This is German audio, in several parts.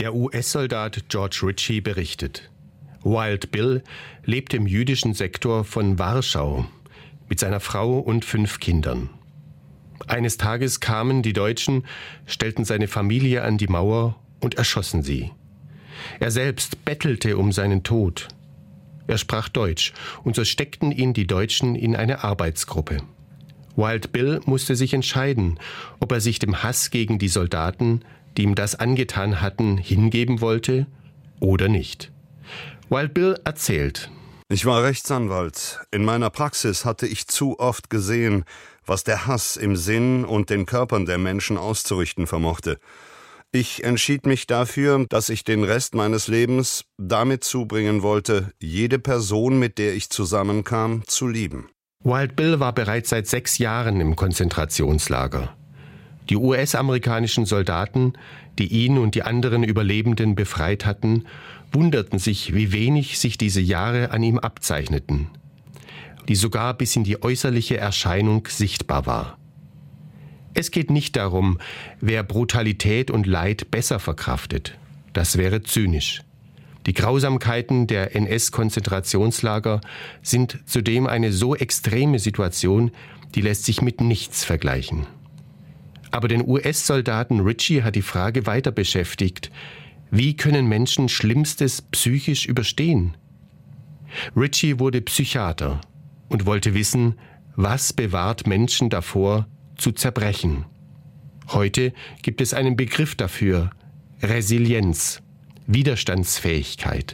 Der US-Soldat George Ritchie berichtet: Wild Bill lebt im jüdischen Sektor von Warschau mit seiner Frau und 5 Kindern. Eines Tages kamen die Deutschen, stellten seine Familie an die Mauer und erschossen sie. Er selbst bettelte um seinen Tod. Er sprach Deutsch, und so steckten ihn die Deutschen in eine Arbeitsgruppe. Wild Bill musste sich entscheiden, ob er sich dem Hass gegen die Soldaten, die ihm das angetan hatten, hingeben wollte oder nicht. Wild Bill erzählt: Ich war Rechtsanwalt. In meiner Praxis hatte ich zu oft gesehen, was der Hass im Sinn und den Körpern der Menschen auszurichten vermochte. Ich entschied mich dafür, dass ich den Rest meines Lebens damit zubringen wollte, jede Person, mit der ich zusammenkam, zu lieben. Wild Bill war bereits seit 6 Jahren im Konzentrationslager. Die US-amerikanischen Soldaten, die ihn und die anderen Überlebenden befreit hatten, wunderten sich, wie wenig sich diese Jahre an ihm abzeichneten, die sogar bis in die äußerliche Erscheinung sichtbar war. Es geht nicht darum, wer Brutalität und Leid besser verkraftet. Das wäre zynisch. Die Grausamkeiten der NS-Konzentrationslager sind zudem eine so extreme Situation, die lässt sich mit nichts vergleichen. Aber den US-Soldaten Ritchie hat die Frage weiter beschäftigt: Wie können Menschen Schlimmstes psychisch überstehen? Ritchie wurde Psychiater und wollte wissen, was bewahrt Menschen davor, zu zerbrechen. Heute gibt es einen Begriff dafür: Resilienz, Widerstandsfähigkeit.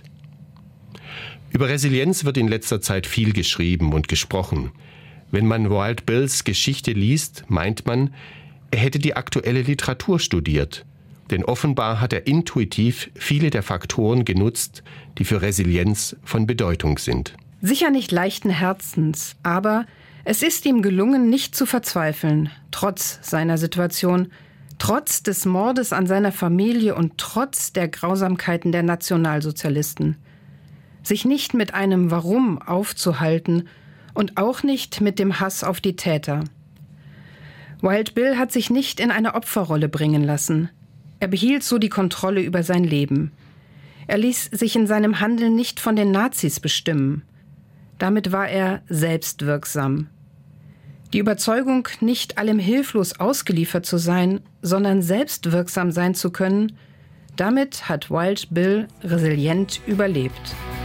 Über Resilienz wird in letzter Zeit viel geschrieben und gesprochen. Wenn man Wild Bills Geschichte liest, meint man, er hätte die aktuelle Literatur studiert. Denn offenbar hat er intuitiv viele der Faktoren genutzt, die für Resilienz von Bedeutung sind. Sicher nicht leichten Herzens, aber es ist ihm gelungen, nicht zu verzweifeln, trotz seiner Situation, trotz des Mordes an seiner Familie und trotz der Grausamkeiten der Nationalsozialisten. Sich nicht mit einem Warum aufzuhalten und auch nicht mit dem Hass auf die Täter. Wild Bill hat sich nicht in eine Opferrolle bringen lassen. Er behielt so die Kontrolle über sein Leben. Er ließ sich in seinem Handeln nicht von den Nazis bestimmen. Damit war er selbstwirksam. Die Überzeugung, nicht allem hilflos ausgeliefert zu sein, sondern selbstwirksam sein zu können, damit hat Wild Bill resilient überlebt.